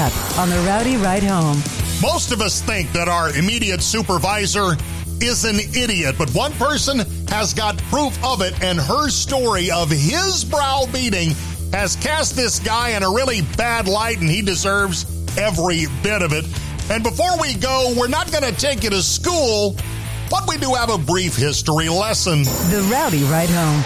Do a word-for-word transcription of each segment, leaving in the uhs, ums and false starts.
app on the Rowdy Ride Home. Most of us think that our immediate supervisor is an idiot, but one person has got proof of it, and her story of his browbeating has cast this guy in a really bad light, and he deserves every bit of it. And before we go, we're not going to take you to school, but we do have a brief history lesson. The Rowdy Ride Home.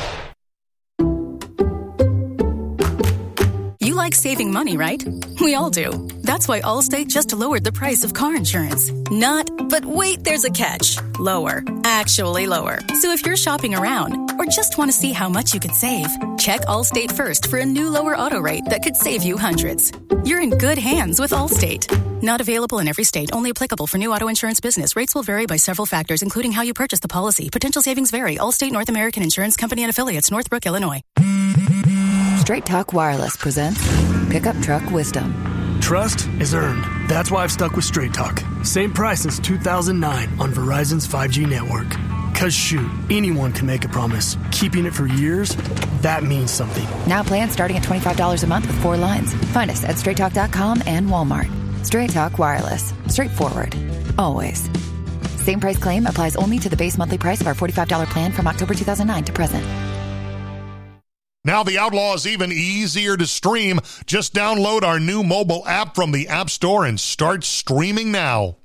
You like saving money, right? We all do. That's why Allstate just lowered the price of car insurance. Not, but wait, there's a catch. Lower. Actually lower. So if you're shopping around or just want to see how much you could save, check Allstate first for a new lower auto rate that could save you hundreds. You're in good hands with Allstate. Not available in every state. Only applicable for new auto insurance business. Rates will vary by several factors, including how you purchase the policy. Potential savings vary. Allstate North American Insurance Company and Affiliates, Northbrook, Illinois. Straight Talk Wireless presents Pickup Truck Wisdom. Trust is earned. That's why I've stuck with Straight Talk. Same price since two thousand nine on Verizon's five G network. Cause shoot, anyone can make a promise. Keeping it for years, that means something. Now plans starting at twenty-five dollars a month with four lines. Find us at straight talk dot com and Walmart. Straight Talk Wireless. Straightforward. Always. Same price claim applies only to the base monthly price of our forty-five dollars plan from October two thousand nine to present. Now the Outlaw is even easier to stream. Just download our new mobile app from the App Store and start streaming now.